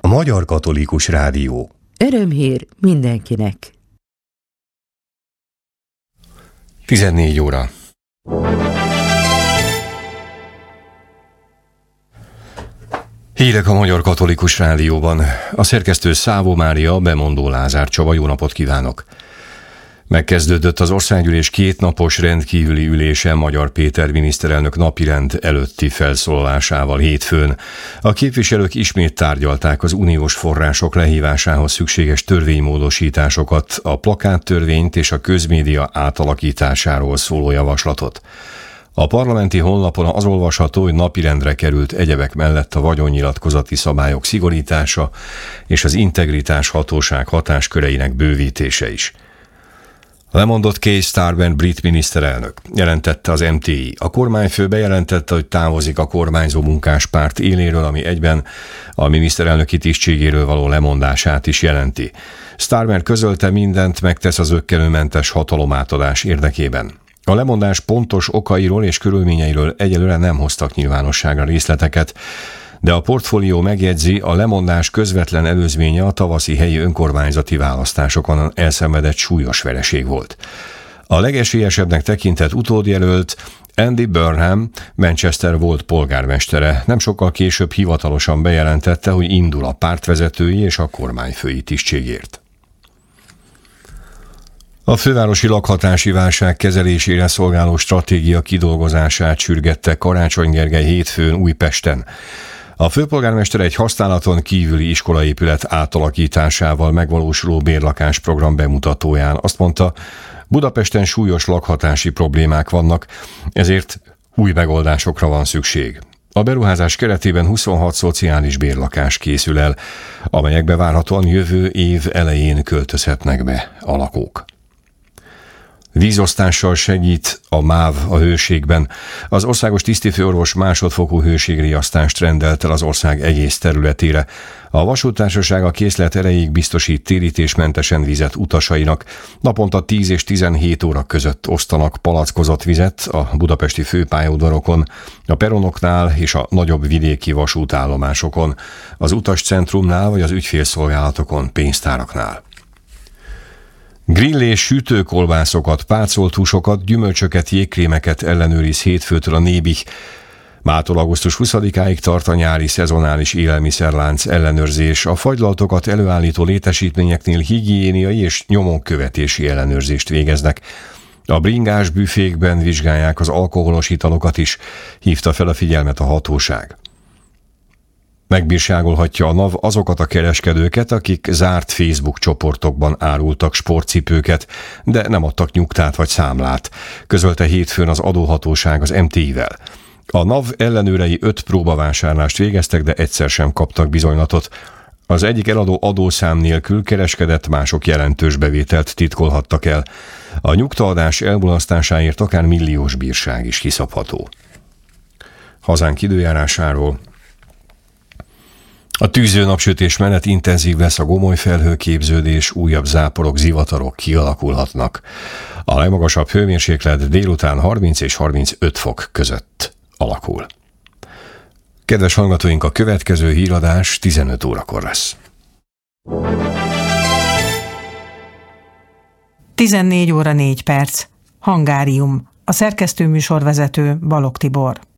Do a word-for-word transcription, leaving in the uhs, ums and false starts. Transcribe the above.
A Magyar Katolikus Rádió. Örömhír mindenkinek. tizennégy óra. Hírek a Magyar Katolikus Rádióban. A szerkesztő Szávó Mária, bemondó Lázár Csaba. Jó napot kívánok! Megkezdődött az országgyűlés kétnapos rendkívüli ülése Magyar Péter miniszterelnök napirend előtti felszólalásával hétfőn. A képviselők ismét tárgyalták az uniós források lehívásához szükséges törvénymódosításokat, a plakáttörvényt és a közmédia átalakításáról szóló javaslatot. A parlamenti honlapon az olvasható, hogy napirendre került egyebek mellett a vagyonnyilatkozati szabályok szigorítása és az integritás hatóság hatásköreinek bővítése is. Lemondott Keir Starmer brit miniszterelnök, jelentette az em té i. A kormányfő bejelentette, hogy távozik a kormányzó munkáspárt éléről, ami egyben a miniszterelnöki tisztségéről való lemondását is jelenti. Starmer közölte, mindent megtesz az zökkenőmentes hatalomátadás érdekében. A lemondás pontos okairól és körülményeiről egyelőre nem hoztak nyilvánosságra részleteket, de a portfólió megjegyzi, a lemondás közvetlen előzménye a tavaszi helyi önkormányzati választásokon elszenvedett súlyos vereség volt. A legesélyesebbnek tekintett utódjelölt Andy Burnham, Manchester volt polgármestere, nem sokkal később hivatalosan bejelentette, hogy indul a pártvezetői és a kormányfői tisztségért. A fővárosi lakhatási válság kezelésére szolgáló stratégia kidolgozását sürgette Karácsony Gergely hétfőn Újpesten. A főpolgármester egy használaton kívüli iskolaépület átalakításával megvalósuló bérlakásprogram bemutatóján azt mondta, Budapesten súlyos lakhatási problémák vannak, ezért új megoldásokra van szükség. A beruházás keretében huszonhat szociális bérlakás készül el, amelyekbe várhatóan jövő év elején költözhetnek be a lakók. Vízosztással segít a MÁV a hőségben. Az országos tisztifőorvos másodfokú hőségriasztást rendelt el az ország egész területére. A vasúttársaság a készlet erejéig biztosít térítésmentesen vizet utasainak. Naponta tíz és tizenhét óra között osztanak palackozott vizet a budapesti főpályaudvarokon, a peronoknál és a nagyobb vidéki vasútállomásokon, az utascentrumnál vagy az ügyfélszolgálatokon, pénztáraknál. Grill és sütőkolbászokat, pácolt húsokat, gyümölcsöket, jégkrémeket ellenőriz hétfőtől a Nébih. Mától augusztus huszadikáig tart a nyári szezonális élelmiszerlánc ellenőrzés. A fagylaltokat előállító létesítményeknél higiéniai és nyomonkövetési ellenőrzést végeznek. A bringás büfékben vizsgálják az alkoholos italokat is, hívta fel a figyelmet a hatóság. Megbírságolhatja a NAV azokat a kereskedőket, akik zárt Facebook csoportokban árultak sportcipőket, de nem adtak nyugtát vagy számlát, közölte hétfőn az adóhatóság az em té i-vel. A NAV ellenőrei öt próbavásárlást végeztek, de egyszer sem kaptak bizonylatot. Az egyik eladó adószám nélkül kereskedett, mások jelentős bevételt titkolhattak el. A nyugtaadás elmulasztásáért akár milliós bírság is kiszabható. Hazánk időjárásáról. A tűző napsütés mellett intenzív lesz a gomoly felhőképződés, újabb záporok, zivatarok kialakulhatnak. A legmagasabb hőmérséklet délután harminc és harmincöt fok között alakul. Kedves hallgatóink, a következő híradás tizenöt órakor lesz. tizennégy óra négy perc. Hangárium. A szerkesztő műsorvezető Balogh Tibor.